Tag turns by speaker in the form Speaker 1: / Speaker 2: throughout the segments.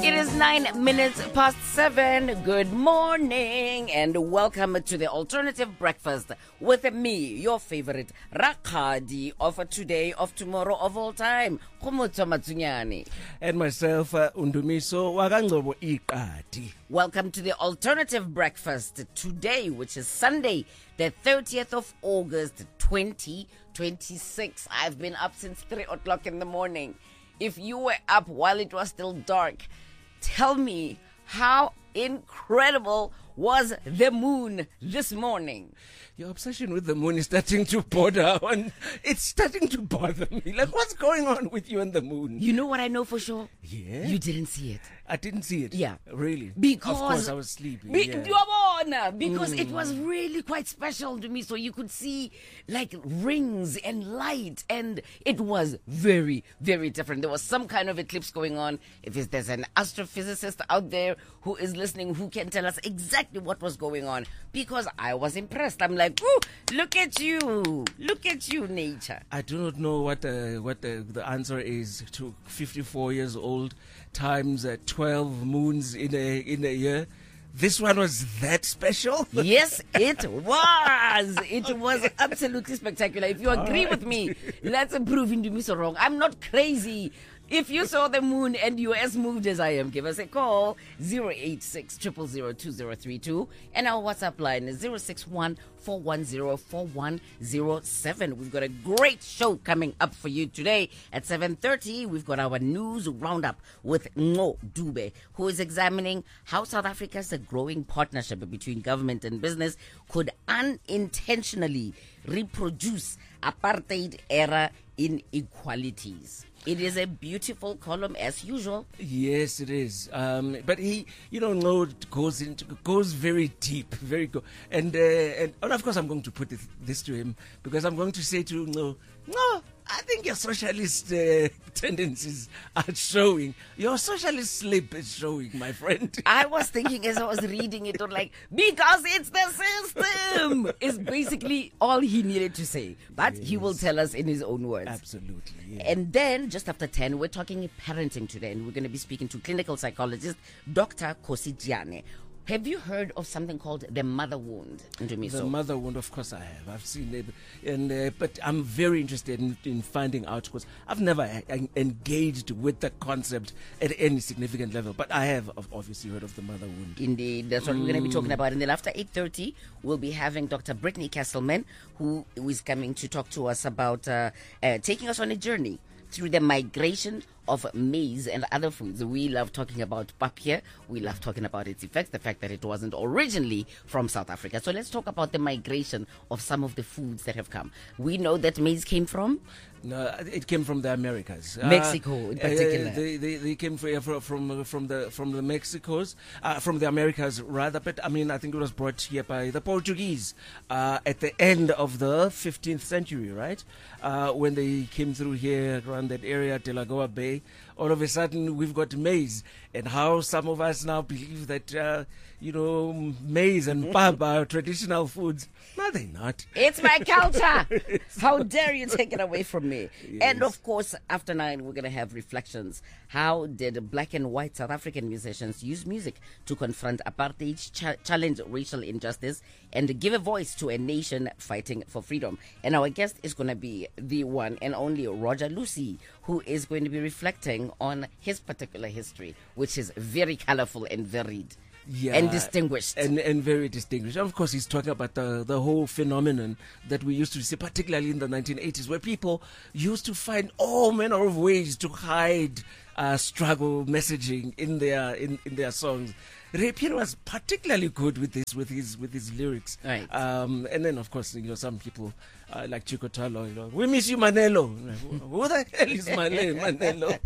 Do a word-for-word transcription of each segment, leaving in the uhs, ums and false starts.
Speaker 1: It is nine minutes past seven. Good morning and welcome to the Alternative Breakfast with me, your favorite Rakadi of today, of tomorrow, of all time, Khomotso Matsunyane.
Speaker 2: And myself, uh, Undumiso Wakangcobo Iqadi.
Speaker 1: Welcome to the Alternative Breakfast today, which is Sunday, the thirtieth of August, twenty twenty-six. I've been up since three o'clock in the morning. If you were up while it was still dark, tell me, how incredible was the moon this morning?
Speaker 2: Your obsession with the moon is starting to bother on. It's starting to bother me. Like, what's going on with you and the moon?
Speaker 1: You know what I know for sure?
Speaker 2: Yeah?
Speaker 1: You didn't see it.
Speaker 2: I didn't see it.
Speaker 1: Yeah.
Speaker 2: Really?
Speaker 1: Because
Speaker 2: of course I was sleeping.
Speaker 1: Be,
Speaker 2: yeah.
Speaker 1: Because mm. it was really quite special to me. So you could see like rings and light, and it was very, very different. There was some kind of eclipse going on. If there's an astrophysicist out there who is listening, who can tell us exactly what was going on, because I was impressed. I'm like, ooh, look at you. Look at you, nature.
Speaker 2: I do not know what uh, what uh, the answer is to fifty-four years old times uh, twelve moons in a in a year. This one was that special?
Speaker 1: Yes, it was. It was absolutely spectacular. If you agree
Speaker 2: right.
Speaker 1: with me, let's prove Indumiso wrong. I'm not crazy. If you saw the moon and you're as moved as I am, give us a call, zero eight six, zero zero zero, two zero three two. And our WhatsApp line is zero six one, four one zero, four one zero seven. We've got a great show coming up for you today. At seven thirty, we've got our news roundup with Ngo Dube, who is examining how South Africa's growing partnership between government and business could unintentionally reproduce apartheid-era inequalities. It is a beautiful column as usual.
Speaker 2: Yes, it is. Um, but he, you don't know, it goes into goes very deep, very go. And, uh, and and of course, I'm going to put this, this to him, because I'm going to say to him, no, no, I think your socialist uh, tendencies are showing. Your socialist slip is showing, my friend.
Speaker 1: I was thinking as I was reading it, like, because it's the system, is basically all he needed to say. But yes, he will tell us in his own words.
Speaker 2: Absolutely. Yeah.
Speaker 1: And then, just after ten, we're talking parenting today, and we're going to be speaking to clinical psychologist Doctor Kosi Jiane. Have you heard of something called the mother wound?
Speaker 2: The mother wound, of course I have. I've seen it, and uh, but I'm very interested in, in finding out, because I've never uh, engaged with the concept at any significant level. But I have obviously heard of the mother wound.
Speaker 1: Indeed, that's what mm. we're going to be talking about. And then after eight thirty, we'll be having Doctor Brittany Castleman, who is coming to talk to us about uh, uh, taking us on a journey through the migration of maize and other foods. We love talking about pap here. We love talking about its effects, the fact that it wasn't originally from South Africa. So let's talk about the migration of some of the foods that have come. We know that maize came from?
Speaker 2: No, it came from the Americas.
Speaker 1: Mexico, uh, in particular.
Speaker 2: Uh, they, they, they came from from from the from the Mexicos, uh, from the Americas rather. But I mean, I think it was brought here by the Portuguese uh, at the end of the fifteenth century, right? Uh, when they came through here around that area, Delagoa Bay. All of a sudden, we've got maize, and how some of us now believe that, uh, you know, maize and pap are traditional foods. No, they're not.
Speaker 1: It's my culture. How dare you take it away from me? Yes. And of course, after nine, we're going to have reflections. How did black and white South African musicians use music to confront apartheid, ch- challenge racial injustice, and give a voice to a nation fighting for freedom? And our guest is going to be the one and only Roger Lucy, who is going to be reflecting on his particular history, which is very colorful and varied. Yeah, and distinguished.
Speaker 2: And and very distinguished. Of course, he's talking about the, the whole phenomenon that we used to see, particularly in the nineteen eighties, where people used to find all manner of ways to hide uh, struggle messaging in their in, in their songs. Rapier was particularly good with this, with his with his lyrics.
Speaker 1: Right.
Speaker 2: Um, and then, of course, you know, some people uh, like Chico Talo, you know, we miss you, Manelo. Who the hell is Manelo?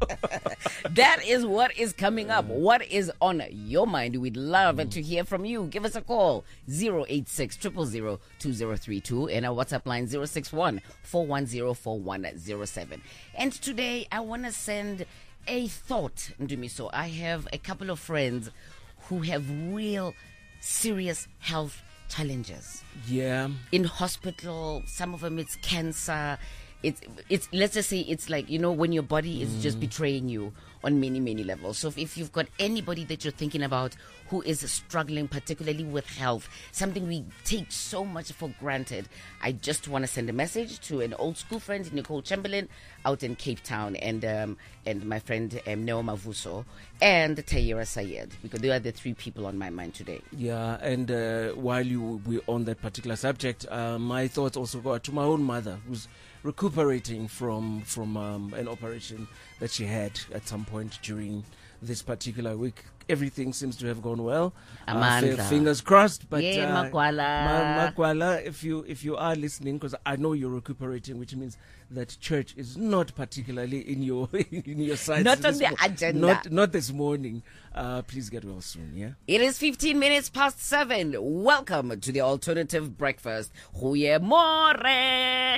Speaker 1: That is what is coming up. What is on your mind? We'd love mm. to hear from you. Give us a call, zero eight six, zero zero zero, two zero three two, and our WhatsApp line, zero six one, four one zero, four one zero seven. And today, I want to send a thought, Ndumiso. I have a couple of friends who have real serious health challenges.
Speaker 2: Yeah.
Speaker 1: In hospital, some of them it's cancer. it's it's let's just say it's like, you know, when your body is just betraying you on many many levels. So if, if you've got anybody that you're thinking about who is struggling particularly with health, something we take so much for granted, I just want to send a message to an old school friend, Nicole Chamberlain, out in Cape Town, and um, and my friend um, Neo Mavuso and Tayera Sayed, because they are the three people on my mind today.
Speaker 2: Yeah, and uh, while you we're on that particular subject, uh, my thoughts also go out to my own mother, who's recuperating from from um, an operation that she had at some point during this particular week. Everything seems to have gone well. Uh, f- fingers crossed. But
Speaker 1: yeah,
Speaker 2: uh,
Speaker 1: Makwala.
Speaker 2: Ma- Makwala, if you if you are listening, because I know you're recuperating, which means that church is not particularly in your in your sights.
Speaker 1: Not on the mo- agenda.
Speaker 2: Not not this morning. Uh, please get well soon. Yeah.
Speaker 1: It is fifteen minutes past seven. Welcome to the Alternative Breakfast. Goeiemorgen.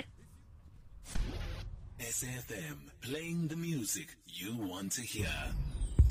Speaker 3: S F M, playing the music you want to hear.